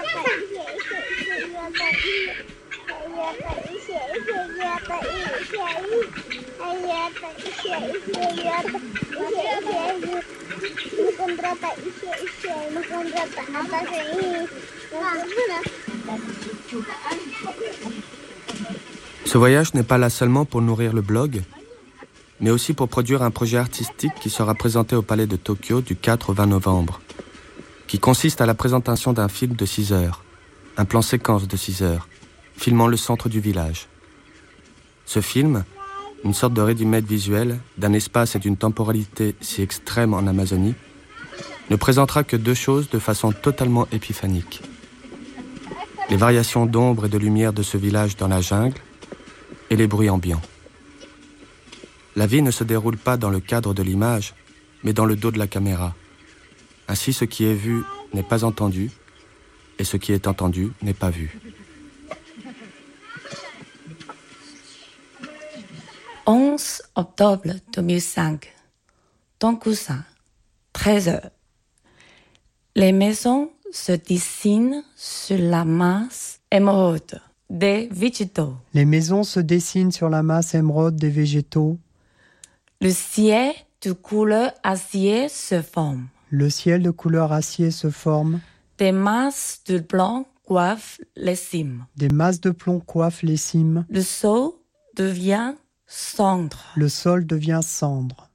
Ce voyage n'est pas là seulement pour nourrir le blog, mais aussi pour produire un projet artistique qui sera présenté au Palais de Tokyo du 4 au 20 novembre, qui consiste à la présentation d'un film de 6 heures, un plan séquence de 6 heures, filmant le centre du village. Ce film, une sorte de ready-made visuel d'un espace et d'une temporalité si extrême en Amazonie, ne présentera que 2 choses de façon totalement épiphanique. Les variations d'ombre et de lumière de ce village dans la jungle et les bruits ambiants. La vie ne se déroule pas dans le cadre de l'image, mais dans le dos de la caméra. Ainsi, ce qui est vu n'est pas entendu, et ce qui est entendu n'est pas vu. 11 octobre 2005, Tonkusa, 13h. Les maisons se dessinent sur la masse émeraude des végétaux. Les maisons se dessinent sur la masse émeraude des végétaux. Le ciel de couleur acier se forme. Le ciel de couleur acier se forme. Des masses de blanc coiffent les cimes. Des masses de plomb coiffent les cimes. Le sol devient cendre. Le sol devient cendre.